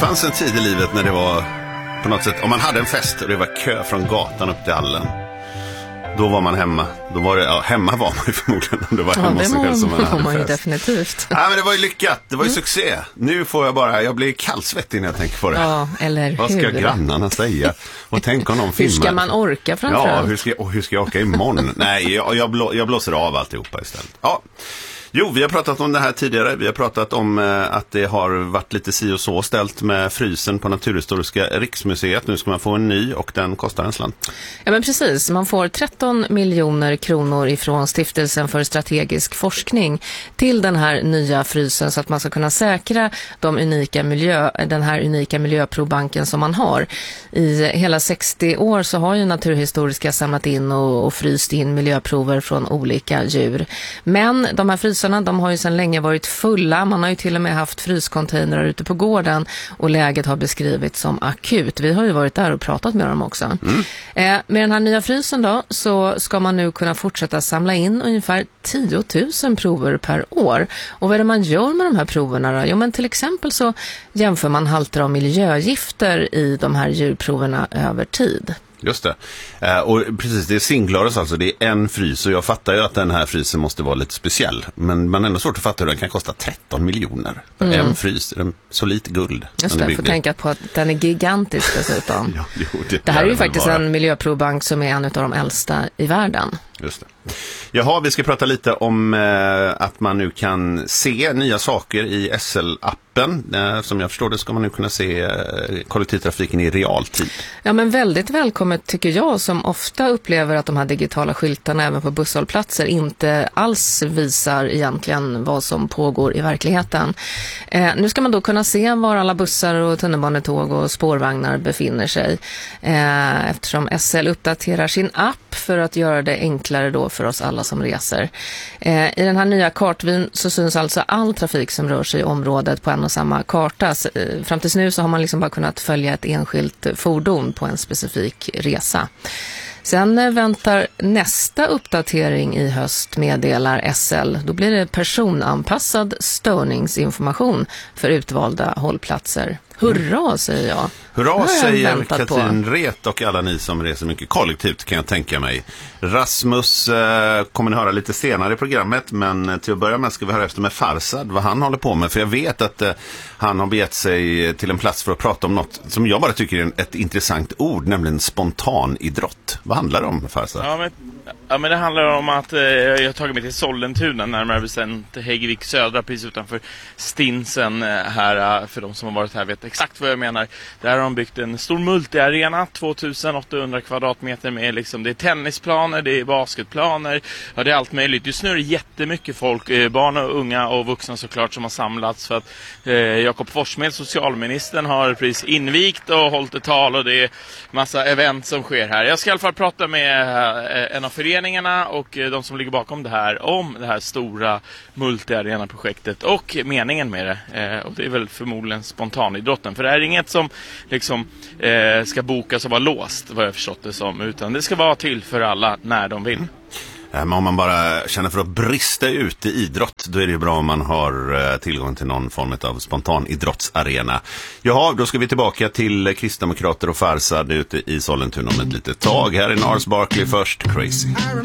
fanns en tid i livet när det var på något sätt, om man hade en fest och det var kö från gatan upp till hallen, då var man hemma. Då var det, hemma var man ju förmodligen om det var hemma hos sig själv som man hade man ju fest. Definitivt. Ja, men det var ju lyckat. Det var ju succé. Nu får jag blir kallsvettig när jag tänker på det. Ja, eller hur? Vad ska grannarna säga? Och tänk om de filmar. Hur ska man orka framförallt? Ja, hur ska jag orka imorgon? Nej, jag blåser av alltihopa istället. Ja. Jo, vi har pratat om det här tidigare. Vi har pratat om att det har varit lite si och så ställt med frysen på Naturhistoriska riksmuseet. Nu ska man få en ny och den kostar en slant. Ja, men precis. Man får 13 miljoner kronor ifrån Stiftelsen för strategisk forskning till den här nya frysen så att man ska kunna säkra den här unika miljöprovbanken som man har. I hela 60 år så har ju Naturhistoriska samlat in och fryst in miljöprover från olika djur. Men de här frysarna, de har ju sedan länge varit fulla. Man har ju till och med haft fryscontainrar ute på gården och läget har beskrivits som akut. Vi har ju varit där och pratat med dem också. Med den här nya frysen då så ska man nu kunna fortsätta samla in ungefär 10 000 prover per år. Och vad är det man gör med de här proverna då? Jo, men till exempel så jämför man halter av miljögifter i de här djurproverna över tid. Just det. Och precis, det är singlaris, alltså det är en frys, och jag fattar ju att den här frysen måste vara lite speciell, men man är ändå svårt att fatta hur den kan kosta 13 miljoner för en frys. Så lite guld. Just det, får tänka på att den är gigantisk dessutom. Ja, det här är ju faktiskt en miljöprovbank som är en av de äldsta i världen. Just det. Jaha, vi ska prata lite om att man nu kan se nya saker i SL-appen. Som jag förstår det ska man nu kunna se kollektivtrafiken i realtid. Ja, men väldigt välkommet tycker jag, som ofta upplever att de här digitala skyltarna även på busshållplatser inte alls visar egentligen vad som pågår i verkligheten. Nu ska man då kunna se var alla bussar och tunnelbanetåg och spårvagnar befinner sig. Eftersom SL uppdaterar sin app för att göra det enklare då för oss alla som reser. I den här nya kartvyn så syns alltså all trafik som rör sig i området på en och samma karta. Fram tills nu så har man liksom bara kunnat följa ett enskilt fordon på en specifik resa. Sen väntar nästa uppdatering i höst, meddelar SL. Då blir det personanpassad störningsinformation för utvalda hållplatser. Hurra, säger jag. Hurra, säger Katrin Ret och alla ni som reser mycket kollektivt, kan jag tänka mig. Rasmus kommer ni höra lite senare i programmet, men till att börja med ska vi höra efter med Farsad vad han håller på med. För jag vet att han har begett sig till en plats för att prata om något som jag bara tycker är ett intressant ord, nämligen spontanidrott. Vad handlar det om, Farsad? Ja, men det handlar om att jag har tagit mig till Sollentuna, närmare bestämt Häggvik södra, precis utanför Stinsen här. För de som har varit här vet exakt vad jag menar. Där har de byggt en stor multiarena, 2800 kvadratmeter med liksom, det är tennisplaner, det är basketplaner, ja, det är allt möjligt. Just nu är det jättemycket folk, barn och unga och vuxna såklart, som har samlats för att Jakob Forssmed, socialministern, har precis invigt och hållit ett tal, och det är massa event som sker här. Jag ska i alla fall prata med en av föreningarna och de som ligger bakom det här om det här stora multiarena-projektet och meningen med det. Och det är väl förmodligen spontanidrotten. För det här är inget som liksom ska bokas och vara låst, vad jag förstått det som, utan det ska vara till för alla när de vill. Men om man bara känner för att brista ut i idrott, då är det ju bra om man har tillgång till någon form av spontanidrottsarena. Jaha, då ska vi tillbaka till Kristdemokrater och Farsad ute i Sollentuna om ett litet tag. Här är Nars Barkley först, Crazy.